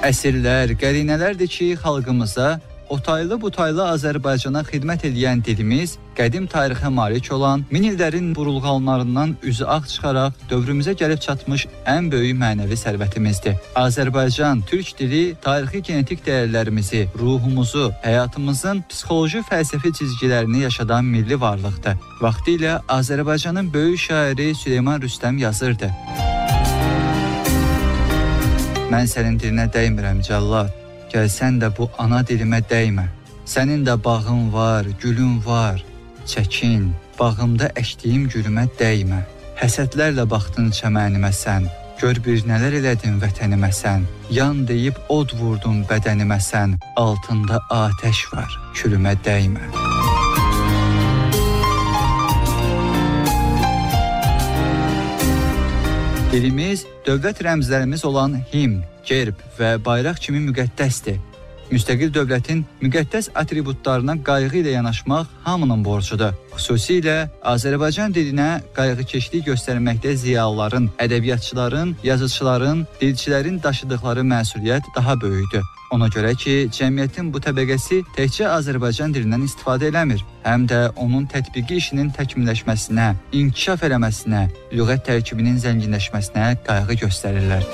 Əsrlər, qərinələrdir ki, xalqımıza, otaylı-butaylı Azərbaycana xidmət edən dilimiz, qədim tarixə malik olan, min illərin burulğanlarından üzü ağ çıxaraq dövrümüzə gəlib çatmış ən böyük mənəvi sərvətimizdir. Azərbaycan, türk dili, tarixi genetik dəyərlərimizi, ruhumuzu, həyatımızın psixoloji fəlsəfi cizgilərini yaşadan milli varlıqdır. Vaxtilə Azərbaycanın böyük şairi Süleyman Rüstəm yazırdı. Mən sənin dilinə dəymirəm cəllad, gəlsən də bu ana dilimə dəymə. Sənin də bağın var, gülün var, çəkin, bağımda əkdiyim gülümə dəymə. Həsədlərlə baxdın çəmənimə sən, gör bir nələr elədin vətənimə sən. Yan deyib od vurdun bədənimə sən, altında atəş var, külümə dəymə. Dilimiz, dövlət rəmzlərimiz olan himn, gerb və bayraq kimi müqəddəsdir. Müstəqil dövlətin müqəddəs atributlarına qayğı ilə yanaşmaq hamının borcudur. Xüsusilə Azərbaycan dilinə qayğıkeşlik göstərməkdə ziyalıların, ədəbiyyatçıların, yazıçıların, dilçilərin daşıdıqları məsuliyyət daha böyükdür. Ona görə ki, cəmiyyətin bu təbəqəsi təkcə Azərbaycan dilindən istifadə eləmir, həm də onun tətbiqi işinin təkmilləşməsinə, inkişaf eləməsinə, lüğət tərkibinin zənginləşməsinə qayğı göstərirlər.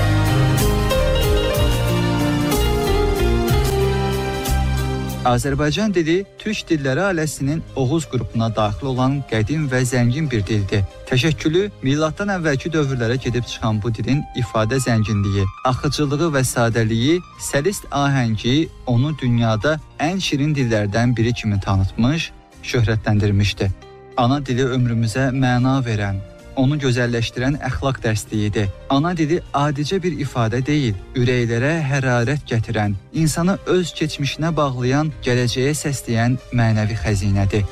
Azərbaycan dili türk dilləri ailəsinin Oğuz qrupuna daxil olan qədim və zəngin bir dildir. Təşəkkülü miladdan əvvəlki dövrlərə gedib çıxan bu dilin ifadə zənginliyi, axıcılığı və sadəliyi, səlist ahəngi onu dünyada ən şirin dillərdən biri kimi tanıtmış, şöhrətləndirmişdi. Ana dili ömrümüzə məna verən, onu gözəlləşdirən əxlaq dərsliyidir. Ana dili adicə bir ifadə deyil, ürəklərə hərarət gətirən, insanı öz keçmişinə bağlayan, gələcəyə səsləyən mənəvi xəzinədir.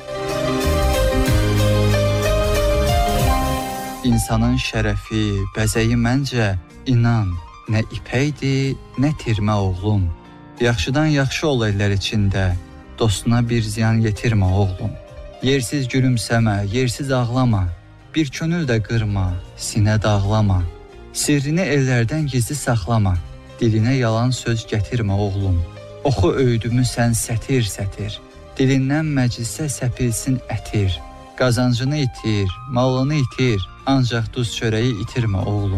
İnsanın şərəfi, bəzəyi məncə, inan, nə ipəkdir, nə tirmə oğlum. Yaxşıdan yaxşı ol ellər içində, dostuna bir ziyan yetirmə oğlum. Yersiz gülümsəmə, yersiz ağlama, bir könül də qırma, sinə dağlama. Sirrini ellərdən gizli saxlama, dilinə yalan söz gətirmə oğlum. Oxu öydümü sən sətir-sətir, dilindən məclisə səpilsin ətir. Qazancını itir, malını itir, ancaq duz çörəyi itirmə oğlum.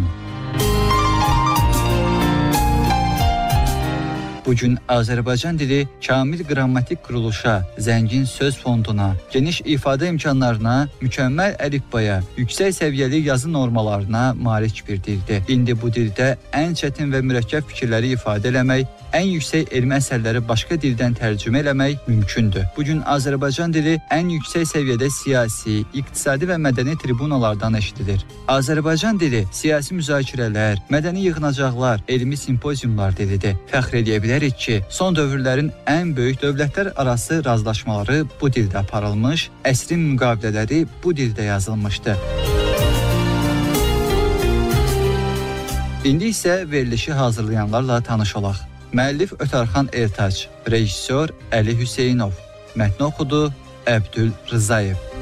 Bugün Azərbaycan dili kamil qrammatik quruluşa, zəngin söz fonduna, geniş ifadə imkanlarına, mükəmməl əlifbaya, yüksək səviyyəli yazı normalarına malik bir dildir. İndi bu dildə ən çətin və mürəkkəb fikirləri ifadə eləmək, ən yüksək elmi əsərləri başqa dildən tərcümə eləmək mümkündür. Bugün Azərbaycan dili ən yüksək səviyyədə siyasi, iqtisadi və mədəni tribunalardan eşidilir. Azərbaycan dili siyasi müzakirələr, mədəni yığınacaqlar, elmi simpoziumlar dilidir. Fəxr edə bilərik ki, son dövrlərin ən böyük dövlətlər arası razılaşmaları bu dildə aparılmış, əsrin müqavilələri bu dildə yazılmışdı. İndi isə verilişi hazırlayanlarla tanış olaq. Müəllif Ötərxan Ertac, rejissor Əli Hüseynov, mətni oxudu Əbdül Rızayev.